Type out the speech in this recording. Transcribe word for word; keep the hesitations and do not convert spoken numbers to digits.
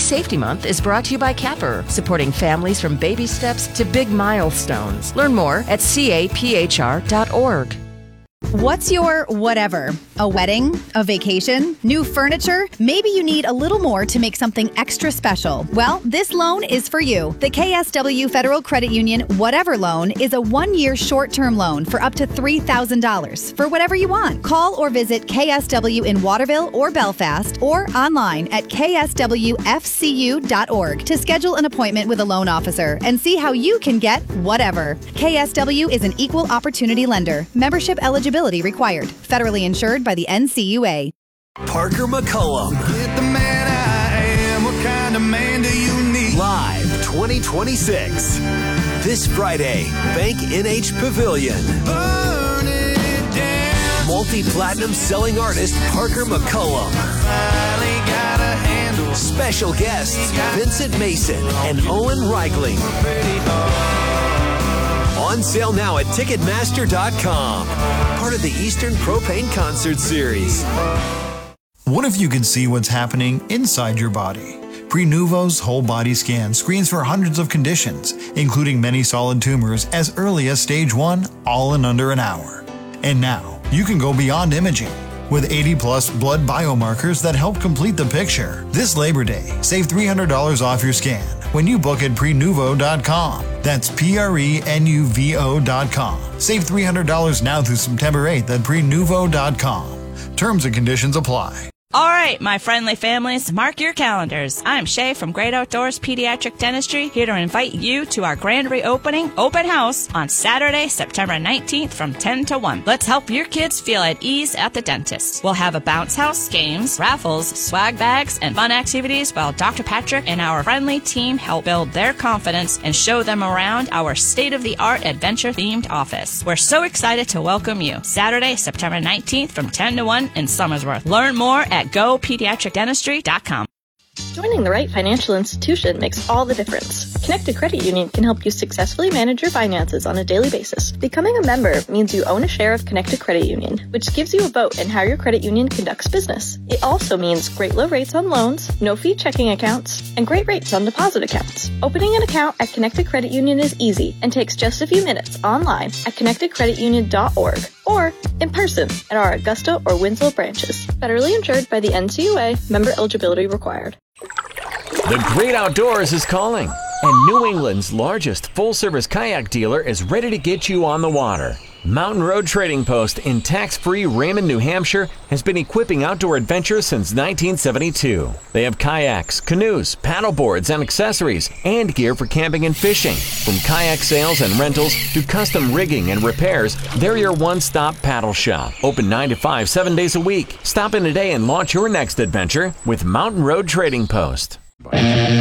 Safety Month is brought to you by Capper, supporting families from baby steps to big milestones. Learn more at caphr dot org. What's your whatever? A wedding? A vacation? New furniture? Maybe you need a little more to make something extra special. Well, this loan is for you. The K S W Federal Credit Union Whatever Loan is a one-year short-term loan for up to three thousand dollars for whatever you want. Call or visit K S W in Waterville or Belfast or online at k s w f c u dot org to schedule an appointment with a loan officer and see how you can get whatever. K S W is an equal opportunity lender. Membership eligibility required. Federally insured by the N C U A. Parker McCullum. Get the man I am. What kind of man do you need? Live twenty twenty-six. This Friday, Bank N H Pavilion. Burn it down. Multi-platinum selling artist Parker McCullum. Finally got a handle. Special guests Vincent Mason and Owen Reichling. On sale now at Ticketmaster dot com. Part of the Eastern Propane Concert Series. What if you could see what's happening inside your body? Prenuvo's whole body scan screens for hundreds of conditions, including many solid tumors as early as stage one, all in under an hour. And now, you can go beyond imaging. With eighty plus blood biomarkers that help complete the picture. This Labor Day, save three hundred dollars off your scan when you book at prenuvo dot com. That's P R E N U V O dot com. Save three hundred dollars now through September eighth at prenuvo dot com. Terms and conditions apply. All right, my friendly families, mark your calendars. I'm Shay from Great Outdoors Pediatric Dentistry, here to invite you to our grand reopening open house on Saturday, September nineteenth from ten to one. Let's help your kids feel at ease at the dentist. We'll have a bounce house, games, raffles, swag bags, and fun activities while Doctor Patrick and our friendly team help build their confidence and show them around our state-of-the-art adventure-themed office. We're so excited to welcome you. Saturday, September nineteenth from ten to one in Somersworth. Learn more at go pediatric dentistry dot com. Joining the right financial institution makes all the difference. Connected Credit Union can help you successfully manage your finances on a daily basis. Becoming a member means you own a share of Connected Credit Union, which gives you a vote in how your credit union conducts business. It also means great low rates on loans, no fee checking accounts, and great rates on deposit accounts. Opening an account at Connected Credit Union is easy and takes just a few minutes online at connected credit union dot org or in person at our Augusta or Winslow branches. Federally insured by the N C U A, member eligibility required. The Great Outdoors is calling, and New England's largest full-service kayak dealer is ready to get you on the water. Mountain Road Trading Post in tax-free Raymond, New Hampshire has been equipping outdoor adventurers since nineteen seventy-two. They have kayaks, canoes, paddleboards, and accessories, and gear for camping and fishing. From kayak sales and rentals to custom rigging and repairs, they're your one-stop paddle shop. Open nine to five, seven days a week. Stop in today and launch your next adventure with Mountain Road Trading Post.